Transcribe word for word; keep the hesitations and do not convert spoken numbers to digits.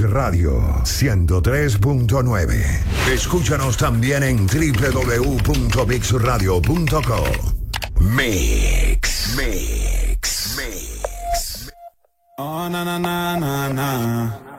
Radio ciento tres punto nueve. Escúchanos también en doble u doble u doble u punto mix radio punto com. Mix, mix, mix. Oh, na, na, na, na, na.